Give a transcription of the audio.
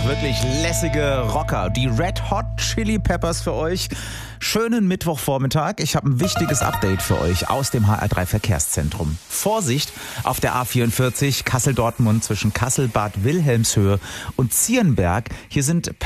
wirklich lässige Rocker. Die Red Hot Chili Peppers für euch. Schönen Mittwochvormittag. Ich habe ein wichtiges Update für euch aus dem HR3 Verkehrszentrum. Vorsicht auf der A44 Kassel-Dortmund zwischen Kassel-Bad Wilhelmshöhe und Zierenberg. Hier sind